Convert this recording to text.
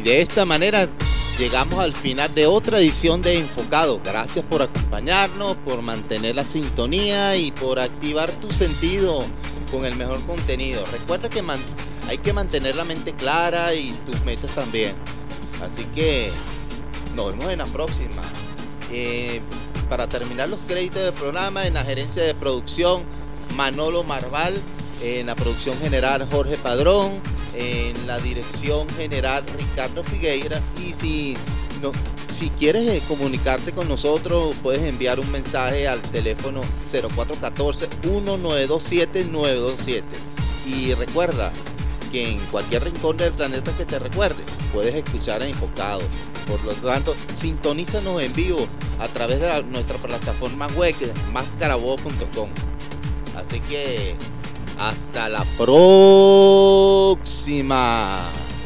de esta manera llegamos al final de otra edición de Enfocado. Gracias por acompañarnos, por mantener la sintonía y por activar tu sentido con el mejor contenido. Recuerda que hay que mantener la mente clara y tus metas también. Así que nos vemos en la próxima. Para terminar los créditos del programa, en la gerencia de producción Manolo Marval, en la producción general Jorge Padrón, en la dirección general Ricardo Figueira. Y si quieres comunicarte con nosotros, puedes enviar un mensaje al teléfono 0414-1927-927. Y recuerda que en cualquier rincón del planeta que te recuerde, puedes escuchar a Enfocado. Por lo tanto, sintonízanos en vivo a través de nuestra plataforma web, mascaravoz.com. Así que hasta la próxima.